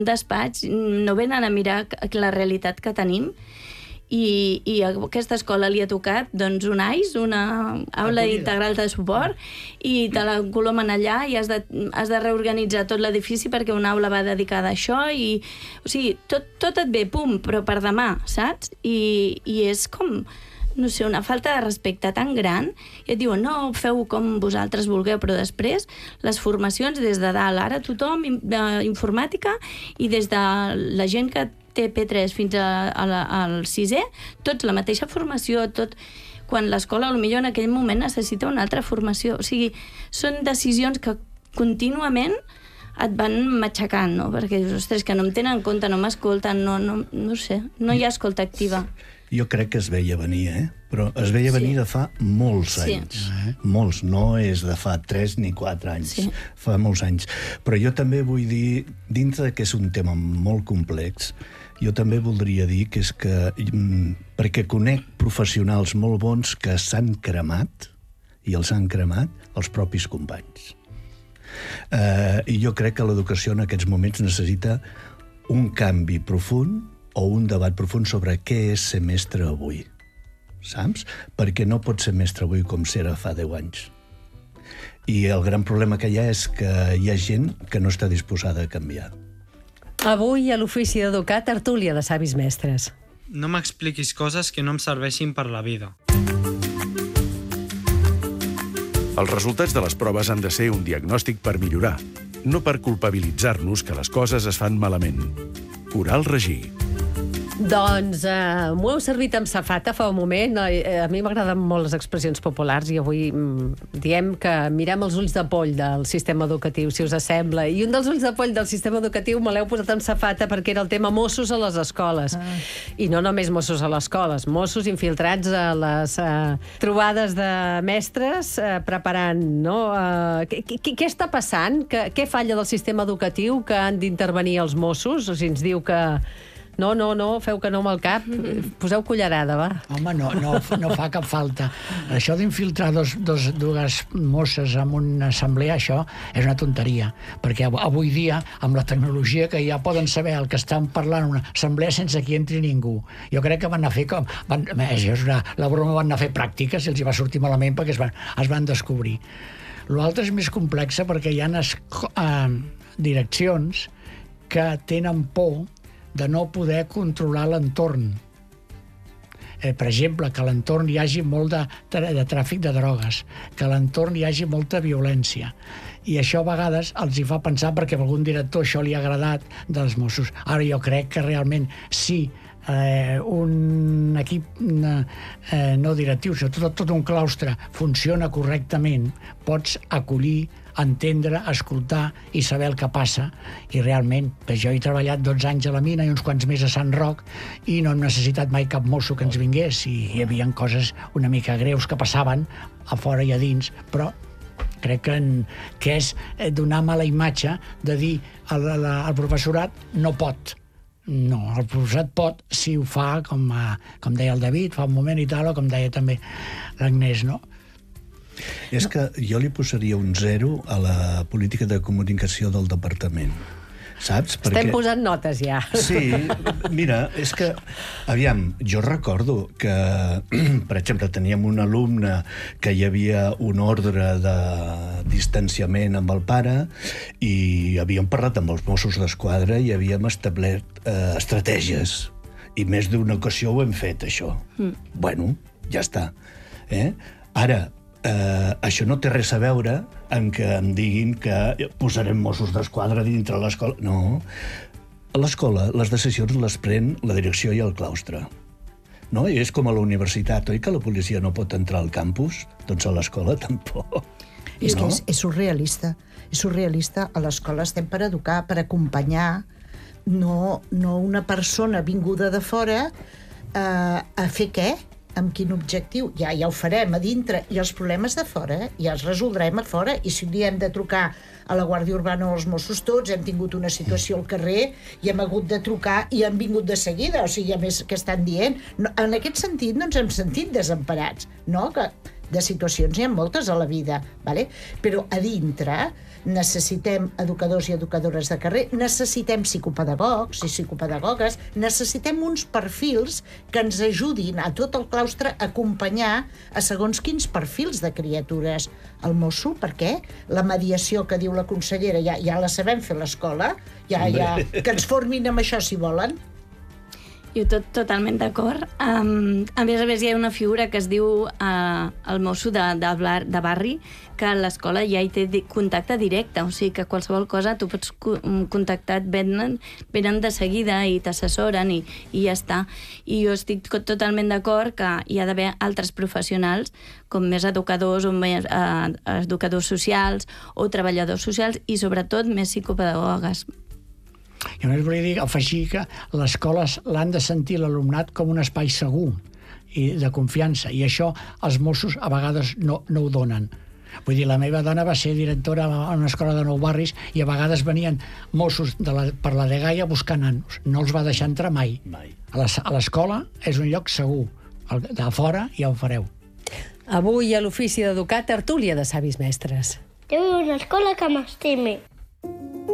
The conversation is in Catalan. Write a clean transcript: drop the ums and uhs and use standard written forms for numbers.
despatx no venen a mirar la realitat que tenim i a aquesta escola li ha tocat doncs un AIS, una aula integral de suport, i te la col·lomen allà i has de reorganitzar tot l'edifici perquè una aula va dedicada a això i, o sigui, tot et ve, pum, però per demà, saps? I és com, no sé, una falta de respecte tan gran, i et diuen, no, feu com vosaltres vulgueu, però després les formacions des de dalt, ara tothom informàtica, i des de la gent que té P3 fins al 6è, tots la mateixa formació, tot, quan l'escola potser en aquell moment necessita una altra formació. O sigui, són decisions que contínuament et van matxacant, no? Perquè dius, ostres, que no em tenen en compte, no m'escolten, no sé, no hi ha escolta activa. Jo crec que es veia venir, però es veia venir de fa molts anys. Molts, no és de fa 3 ni 4 anys, fa molts anys. Però jo també vull dir, dintre que és un tema molt complex, jo també voldria dir que és que, perquè conec professionals molt bons que s'han cremat, i els han cremat els propis companys. I jo crec que l'educació en aquests moments necessita un canvi profund o un debat profund sobre què és ser mestre avui, saps? Perquè no pots ser mestre avui com s'era fa 10 anys. I el gran problema que hi ha és que hi ha gent que no està disposada a canviar. Avui, a l'Ofici d'Educar, tertúlia de savis mestres. No m'expliquis coses que no em serveixin per la vida. Els resultats de les proves han de ser un diagnòstic per millorar, no per culpabilitzar-nos que les coses es fan malament. Coral Regí. Doncs m'ho heu servit amb safata fa un moment. A mi m'agraden molt les expressions populars i avui diem que mirem els ulls de poll del sistema educatiu, si us sembla. I un dels ulls de poll del sistema educatiu me l'heu posat amb safata perquè era el tema Mossos a les escoles. I no només Mossos a les escoles, Mossos infiltrats a les trobades de mestres preparant, no? Què està passant? Què falla del sistema educatiu que han d'intervenir els Mossos? O sigui, ens diu que no, feu que no amb el cap, poseu cullerada, va. Home, no fa cap falta. Això d'infiltrar dues mosses en una assemblea, això és una tonteria, perquè avui dia, amb la tecnologia que ja poden saber el que estan parlant en una assemblea sense que hi entri ningú. Jo crec que van anar a fer la broma van anar a fer pràctiques i els hi va sortir malament perquè es van descobrir. L'altre és més complexa perquè hi ha direccions que tenen por de no poder controlar l'entorn. Per exemple, que a l'entorn hi hagi molt de tràfic de drogues, que a l'entorn hi hagi molta violència. I això a vegades els hi fa pensar perquè a algun director això li ha agradat dels Mossos. Ara jo crec que realment si un equip no directiu, sinó tot un claustre funciona correctament, pots acollir, entendre, escoltar i saber el que passa. I realment, jo he treballat 12 anys a la mina i uns quants més a Sant Roc i no hem necessitat mai cap mosso que ens vingués, i hi havia coses una mica greus que passaven a fora i a dins, però crec que és donar mala imatge de dir al professorat no pot. No, el professorat pot si ho fa, com deia el David fa un moment i tal, o com deia també l'Agnès, no? És que jo li posaria un 0 a la política de comunicació del departament, saps? Estem posant notes ja. Sí, mira, és que, aviam, jo recordo que, per exemple, teníem un alumne que hi havia un ordre de distanciament amb el pare i havíem parlat amb els Mossos d'Esquadra i havíem establert estratègies. I més d'una ocasió ho hem fet, això. Bueno, ja està. Ara, això no té res a veure amb que em diguin que posarem Mossos d'Esquadra dintre l'escola. No. A l'escola les decisions les pren la direcció i el claustre. No? I és com a la universitat, oi que la policia no pot entrar al campus? Doncs a l'escola tampoc. És que és surrealista. És surrealista. A l'escola estem per educar, per acompanyar, no una persona vinguda de fora a fer què? Amb quin objectiu? Ja ho farem a dintre, i els problemes de fora ja els resoldrem a fora, i si un dia hem de trucar a la Guàrdia Urbana o als Mossos, tots hem tingut una situació al carrer i hem hagut de trucar i han vingut de seguida, o sigui, a més que estan dient. En aquest sentit no ens hem sentit desemparats, no? Que De situacions n'hi ha moltes a la vida, vale? Però a dintre necessitem educadors i educadores de carrer, necessitem psicopedagogs i psicopedagogues, necessitem uns perfils que ens ajudin a tot el claustre a acompanyar a segons quins perfils de criatures. El mosso, per què? La mediació que diu la consellera, ja la sabem fer a l'escola, que ens formin amb això si volen. Jo totalment d'acord. A més, hi ha una figura que es diu el mosso de barri, que a l'escola ja hi té contacte directe, o sigui que qualsevol cosa tu pots contactar, venen de seguida i t'assessoren i ja està. I jo estic totalment d'acord que hi ha d'haver altres professionals, com més educadors o més educadors socials o treballadors socials i sobretot més psicopedagogues. I a més volia dir, afegir que les escoles l'han de sentir l'alumnat com un espai segur i de confiança, i això els Mossos a vegades no ho donen. Vull dir, la meva dona va ser directora a una escola de Nou Barris i a vegades venien Mossos per la Dgaia buscant nanos. No els va deixar entrar mai. A l'escola és un lloc segur. De fora ja ho fareu. Avui a l'Ofici d'Educar, tertúlia de savis mestres. Jo vull una escola que m'estimi.